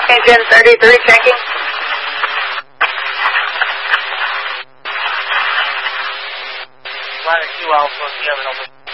Engine 33 checking. Ladder 2 Alpha, you have an open.